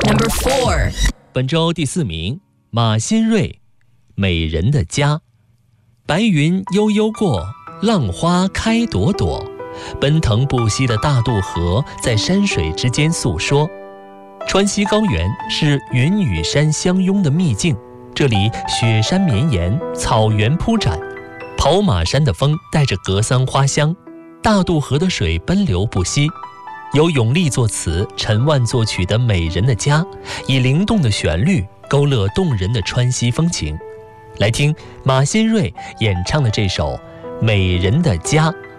Number 4. 本周第4名，马新瑞，《美人的家》。白云悠悠过，浪花开朵朵，奔腾不息的大渡河在山水之间诉说。川西高原是云与山相拥的秘境，这里雪山绵延，草原铺展，跑马山的风带着格桑花香，大渡河的水奔流不息。由永利作词，陈万作曲的《美人的家》，以灵动的旋律勾勒动人的川西风情。来听马新瑞演唱的这首《美人的家》。